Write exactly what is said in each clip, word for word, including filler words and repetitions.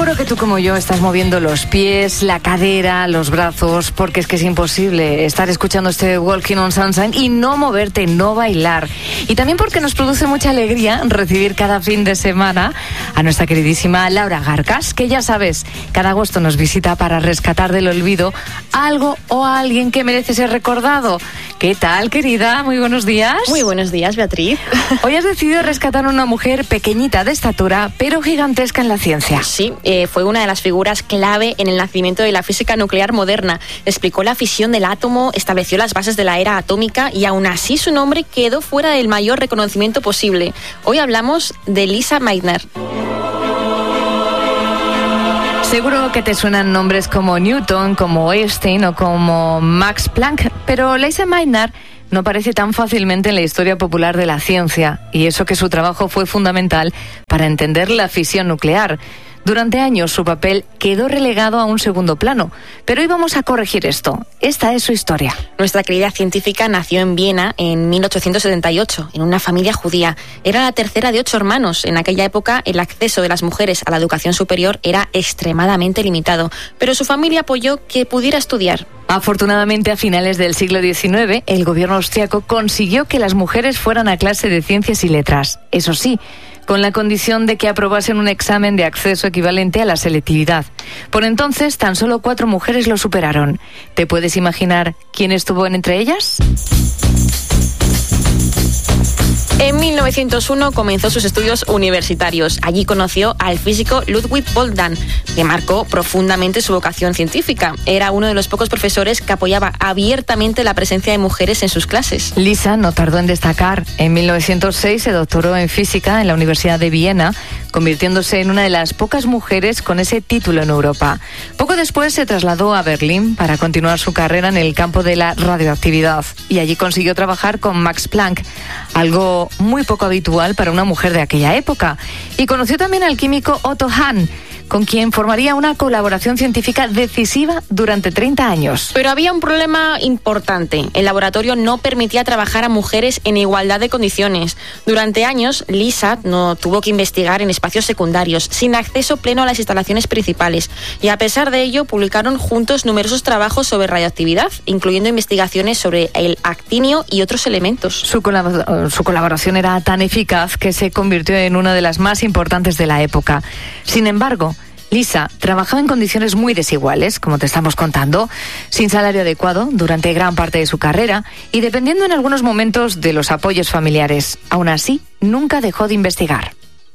Seguro que tú como yo estás moviendo los pies, la cadera, los brazos, porque es que es imposible estar escuchando este Walking on Sunshine y no moverte, no bailar. Y también porque nos produce mucha alegría recibir cada fin de semana a nuestra queridísima Laura Garcas, que ya sabes, cada agosto nos visita para rescatar del olvido algo o a alguien que merece ser recordado. ¿Qué tal, querida? Muy buenos días. Muy buenos días, Beatriz. Hoy has decidido rescatar a una mujer pequeñita de estatura, pero gigantesca en la ciencia. Sí, eh, fue una de las figuras clave en el nacimiento de la física nuclear moderna. Explicó la fisión del átomo, estableció las bases de la era atómica y aún así su nombre quedó fuera del mayor reconocimiento posible. Hoy hablamos de Lisa Meitner. Seguro que te suenan nombres como Newton, como Einstein o como Max Planck, pero Lisa Meitner no aparece tan fácilmente en la historia popular de la ciencia, y eso que su trabajo fue fundamental para entender la fisión nuclear. Durante años su papel quedó relegado a un segundo plano, pero hoy vamos a corregir esto. Esta es su historia. Nuestra querida científica nació en Viena en mil ochocientos setenta y ocho, en una familia judía. Era la tercera de ocho hermanos. En aquella época el acceso de las mujeres a la educación superior era extremadamente limitado, pero su familia apoyó que pudiera estudiar. Afortunadamente, a finales del siglo diecinueve, el gobierno austriaco consiguió que las mujeres fueran a clase de ciencias y letras. Eso sí, con la condición de que aprobasen un examen de acceso equivalente a la selectividad. Por entonces, tan solo cuatro mujeres lo superaron. ¿Te puedes imaginar quién estuvo entre ellas? En mil novecientos uno comenzó sus estudios universitarios. Allí conoció al físico Ludwig Boltzmann, que marcó profundamente su vocación científica. Era uno de los pocos profesores que apoyaba abiertamente la presencia de mujeres en sus clases. Lisa no tardó en destacar. En mil novecientos seis se doctoró en física en la Universidad de Viena, convirtiéndose en una de las pocas mujeres con ese título en Europa. Poco después se trasladó a Berlín para continuar su carrera en el campo de la radioactividad, y allí consiguió trabajar con Max Planck, algo muy poco habitual para una mujer de aquella época. Y conoció también al químico Otto Hahn, con quien formaría una colaboración científica decisiva durante treinta años. Pero había un problema importante. El laboratorio no permitía trabajar a mujeres en igualdad de condiciones. Durante años, Lisa no tuvo que investigar en espacios secundarios, sin acceso pleno a las instalaciones principales. Y a pesar de ello, publicaron juntos numerosos trabajos sobre radioactividad, incluyendo investigaciones sobre el actinio y otros elementos. Su, colab- su colaboración era tan eficaz que se convirtió en una de las más importantes de la época. Sin embargo, Lisa trabajaba en condiciones muy desiguales, como te estamos contando, sin salario adecuado durante gran parte de su carrera y dependiendo en algunos momentos de los apoyos familiares. Aún así, nunca dejó de investigar.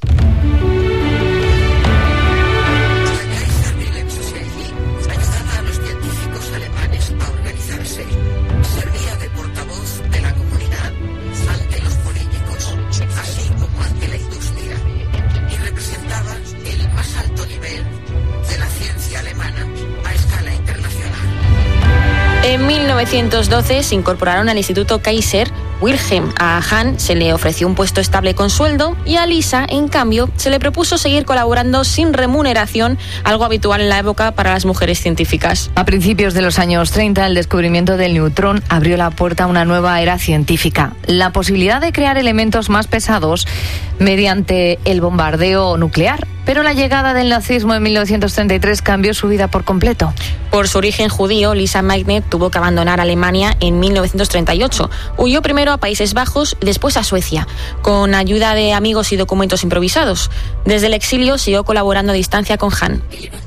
En mil novecientos doce se incorporaron al Instituto Kaiser Wilhelm. A Hahn se le ofreció un puesto estable con sueldo y a Lisa, en cambio, se le propuso seguir colaborando sin remuneración, algo habitual en la época para las mujeres científicas. A principios de los años treinta, el descubrimiento del neutrón abrió la puerta a una nueva era científica, la posibilidad de crear elementos más pesados mediante el bombardeo nuclear. Pero la llegada del nazismo en mil novecientos treinta y tres cambió su vida por completo. Por su origen judío, Lisa Meitner tuvo que abandonar Alemania en mil novecientos treinta y ocho. Huyó primero a Países Bajos y después a Suecia, con ayuda de amigos y documentos improvisados. Desde el exilio siguió colaborando a distancia con Hahn.